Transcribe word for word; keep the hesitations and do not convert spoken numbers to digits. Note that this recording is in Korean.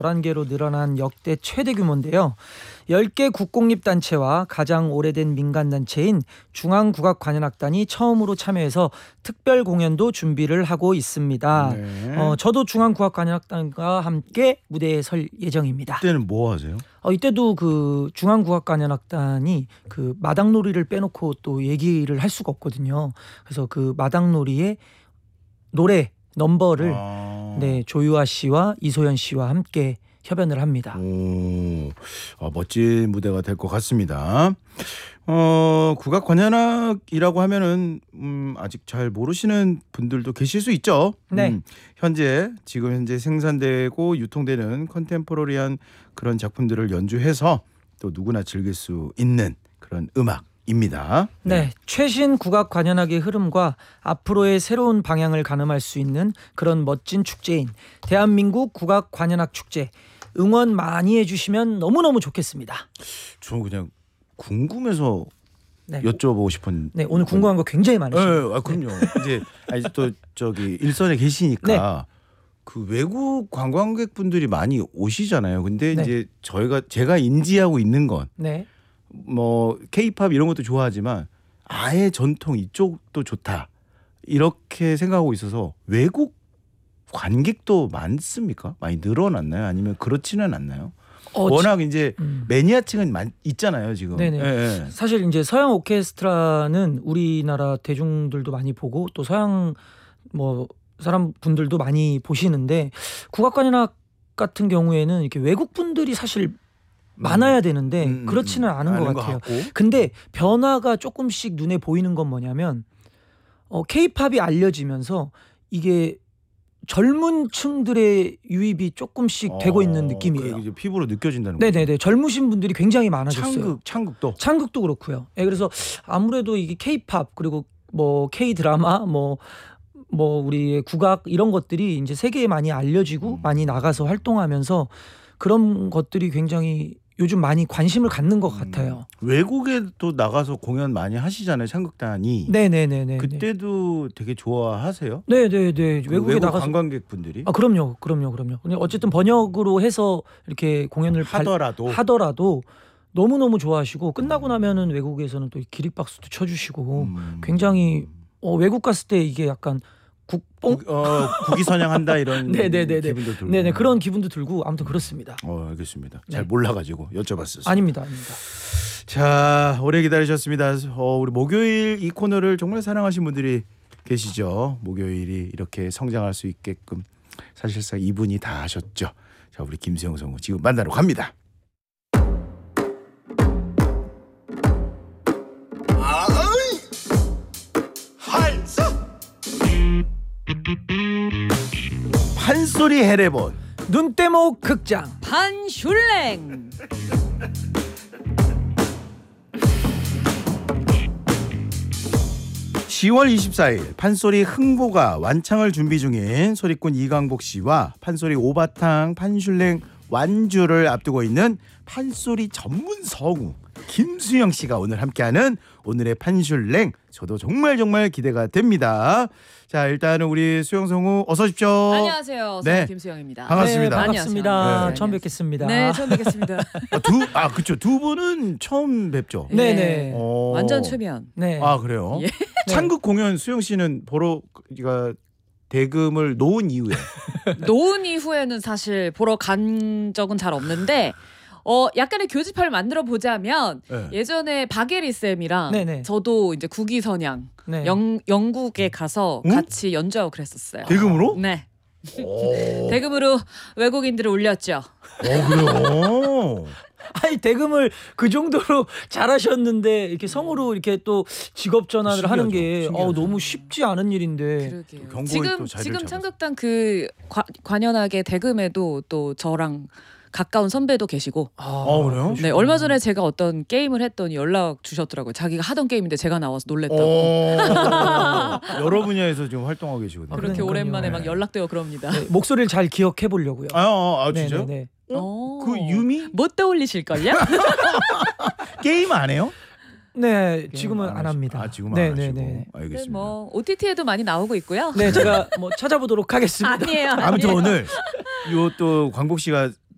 열한 개로 늘어난 역대 최대 규모인데요. 열 개 국공립단체와 가장 오래된 민간단체인 중앙국악관현악단이 처음으로 참여해서 특별 공연도 준비를 하고 있습니다. 네. 어, 저도 중앙국악관현악단과 함께 무대에 설 예정입니다. 그때는 뭐 하세요? 어, 이때도 그 중앙국악관현악단이 그 마당놀이를 빼놓고 또 얘기를 할 수가 없거든요. 그래서 그 마당놀이의 노래 넘버를 아... 네, 조유아 씨와 이소연 씨와 함께 협연을 합니다. 오, 어, 멋진 무대가 될 것 같습니다. 어, 국악관현악이라고 하면은 음, 아직 잘 모르시는 분들도 계실 수 있죠. 네. 음, 현재 지금 현재 생산되고 유통되는 컨템포러리한 그런 작품들을 연주해서 또 누구나 즐길 수 있는 그런 음악입니다. 네, 네. 최신 국악 관현악의 흐름과 앞으로의 새로운 방향을 가늠할 수 있는 그런 멋진 축제인 대한민국 국악 관현악 축제, 응원 많이 해주시면 너무너무 좋겠습니다. 저 그냥 궁금해서 네. 여쭤보고 싶은. 네, 오늘 궁금한 거 굉장히 많으시네요. 네, 아, 그럼요. 네. 이제 아니, 또 저기 일선에 계시니까 네. 그 외국 관광객분들이 많이 오시잖아요. 근데 네. 이제 저희가 제가 인지하고 있는 건 네. 뭐 K-팝 이런 것도 좋아하지만 아예 전통 이쪽도 좋다 이렇게 생각하고 있어서 외국 관객도 많습니까? 많이 늘어났나요? 아니면 그렇지는 않나요? 어, 워낙 지, 이제 음. 매니아층은 많, 있잖아요 지금. 네네. 예, 예. 사실 이제 서양 오케스트라는 우리나라 대중들도 많이 보고 또 서양 뭐 사람 분들도 많이 보시는데 국악관현악 같은 경우에는 이렇게 외국 분들이 사실 많아야 되는데 음, 음, 그렇지는 않은 것 같아요. 같고. 근데 변화가 조금씩 눈에 보이는 건 뭐냐면 어, K-팝이 알려지면서 이게 젊은 층들의 유입이 조금씩 어, 되고 있는 느낌이에요. 이제 피부로 느껴진다는 거죠. 네네네. 젊으신 분들이 굉장히 많아졌어요. 창극, 창극도. 창극도 그렇고요. 네, 그래서 아무래도 이게 K-팝 그리고 뭐 K-드라마 뭐 뭐 우리의 국악 이런 것들이 이제 세계에 많이 알려지고 음. 많이 나가서 활동하면서 그런 것들이 굉장히 요즘 많이 관심을 갖는 것 같아요. 음. 외국에 또 나가서 공연 많이 하시잖아요, 창극단이. 네네네네. 그때도 되게 좋아하세요? 네네네. 그 외국에 외국 나가서 관광객분들이. 아 그럼요, 그럼요, 그럼요. 근데 어쨌든 번역으로 해서 이렇게 공연을 하더라도 발, 하더라도 너무 너무 좋아하시고 끝나고 나면은 외국에서는 또 기립박수도 쳐주시고 음. 굉장히 어, 외국 갔을 때 이게 약간 국뽕 국, 어, 국위선양한다 이런 네네네네. 기분도 들고. 네네 그런 기분도 들고 아무튼 그렇습니다. 어 알겠습니다. 네. 잘 몰라가지고 여쭤봤었어요. 아닙니다, 아닙니다. 자 오래 기다리셨습니다. 어, 우리 목요일 이 코너를 정말 사랑하신 분들이 계시죠. 목요일이 이렇게 성장할 수 있게끔 사실상 이분이 다 하셨죠. 자 우리 김수영 성우 지금 만나러 갑니다. 판소리 해레본 눈대목 극장 판슐랭. 시월 이십사일 판소리 흥보가 완창을 준비 중인 소리꾼 이강복 씨와 판소리 오바탕 판슐랭 완주를 앞두고 있는 판소리 전문 성우 김수영 씨가 오늘 함께하는 오늘의 판슐랭 저도 정말 정말 기대가 됩니다. 자 일단은 우리 수영 성우 어서 오십시오. 안녕하세요. 네. 김수영입니다. 반갑습니다. 네, 반갑습니다. 안녕하세요. 네, 처음 뵙겠습니다. 네, 처음 뵙겠습니다. 아, 두, 아 그렇죠. 두 분은 처음 뵙죠. 네네. 네. 어. 완전 최면. 네. 아 그래요? 예. 창극 공연 수영 씨는 보러 그러니까 대금을 놓은 이후에 노은 이후에는 사실 보러 간 적은 잘 없는데 어 약간의 교집합을 만들어 보자면 네. 예전에 박예리 쌤이랑 네네. 저도 이제 국위선양 네. 영 영국에 가서 응? 같이 연주하고 그랬었어요. 대금으로? 네. 오. 대금으로 외국인들을 울렸죠. 어 그래요. 아니 대금을 그 정도로 잘하셨는데 이렇게 성우로 이렇게 또 직업 전환을 하는 게 신기하죠. 어, 너무 쉽지 않은 일인데. 그러게요. 경고에 지금 또 자리를 지금 잡았어요. 창극단 그 관, 관현악의 대금에도 또 저랑 가까운 선배도 계시고. 아, 어, 그래요? 그러시구나. 네, 얼마 전에 제가 어떤 게임을 했더니 연락 주셨더라고요. 자기가 하던 게임인데 제가 나와서 놀랬다고. 어, 여러 분야에서 지금 활동하고 계시거든요. 아, 그렇게 그러니까요. 오랜만에 네. 막 연락되어 그럽니다. 네, 목소리를 잘 기억해 보려고요. 아, 아, 아 진짜요? 네네네. 어. 그 유미 못 떠올리실걸요? 게임 안 해요? 네, 지금은 안 하시- 합니다. 아 지금 네, 안 하시고. 네, 네. 네, 알겠습니다. 뭐 오티티에도 많이 나오고 있고요. 네, 제가 뭐 찾아보도록 하겠습니다. 아니에요. 아무튼 아니에요. 오늘 요 또 광복 씨가